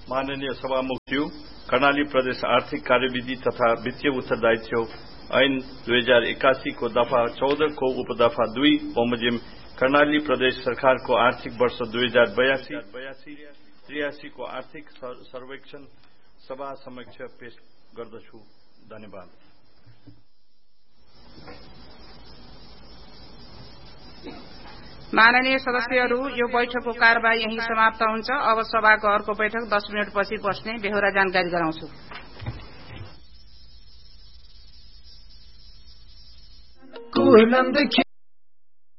माननीय सभामुखज्यू, कर्णाली प्रदेश आर्थिक कार्यविधि तथा वित्तीय उत्तरदायित्व ऐन 2081 को दफा 14 को उपदफा 2 बमोजिम कर्णाली प्रदेश सरकार को आर्थिक वर्ष 2082-83 को आर्थिक सर्वेक्षण सभा समक्ष पेश गर्दछु। धन्यवाद। माननीय सदस्यहरू, यो बैठकको कार्यवाही यही समाप्त हुन्छ। अब सभाको अर्को बैठक 10 मिनटपछि बस्ने बेहोरा जानकारी गराउँछु।